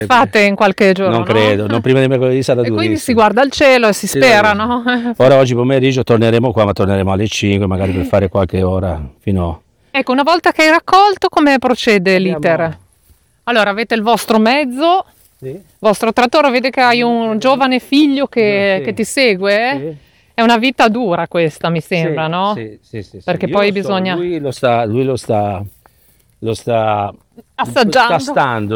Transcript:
fate in qualche giorno, Non credo, non prima di mercoledì sarà E quindi durissimo. si guarda il cielo e si spera, no? Ora oggi pomeriggio torneremo qua, ma torneremo alle 5 magari per fare qualche ora fino Ecco, una volta che hai raccolto, come procede Abbiamo- l'iter? Allora, avete il vostro mezzo, Sì, il vostro trattore, vede che hai un giovane figlio che, Sì. ti segue? sì. È una vita dura questa, mi sembra, Sì, no? sì. Perché Io poi lo so, bisogna lui lo sta assaggiando. tastando.